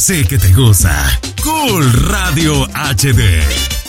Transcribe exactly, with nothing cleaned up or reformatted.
sé que te gusta. Cool Radio H D.